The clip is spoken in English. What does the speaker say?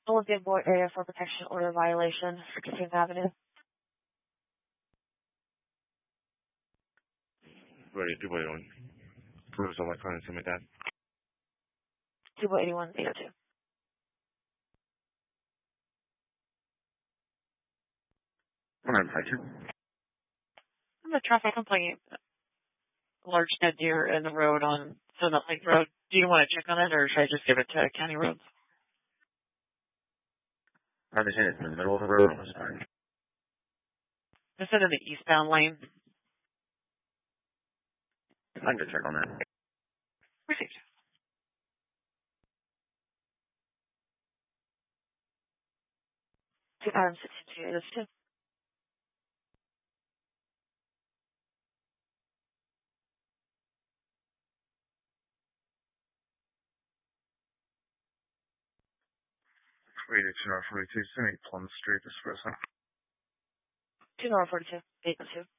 Olympia Board Area for Protection Order violation, 16th Avenue. Ready, 281. Cruise on my phone and send me that. 281, 802. I'm a traffic complaint. Large dead deer in the road on Summit Lake Road. Do you want to check on it, or should I just give it to County Roads? I understand it's in the middle of the road on the side. It's in the eastbound lane. I can go check on that. Received. 2016-282. Wait, it's 242, 78 Plum Street, Espresso. 242, 802.